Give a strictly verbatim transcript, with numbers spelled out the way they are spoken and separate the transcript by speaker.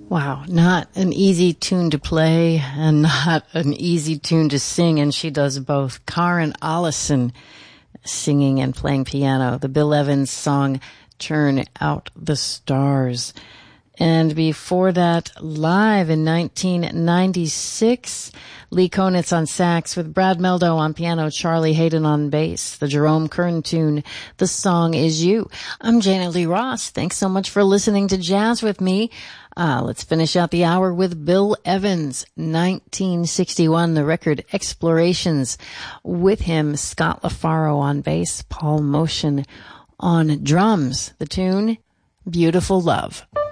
Speaker 1: Wow, not an easy tune to play and not an easy tune to sing, and she does both. Karen Allison singing and playing piano. The Bill Evans song, Turn Out the Stars. And before that, live in nineteen ninety-six, Lee Konitz on sax with Brad Meldo on piano, Charlie Hayden on bass, the Jerome Kern tune, The Song Is You. I'm Jana Lee Ross. Thanks so much for listening to Jazz with me. Uh, let's finish out the hour with Bill Evans, nineteen sixty-one, the record Explorations. With him, Scott LaFaro on bass, Paul Motion on drums. The tune, Beautiful Love.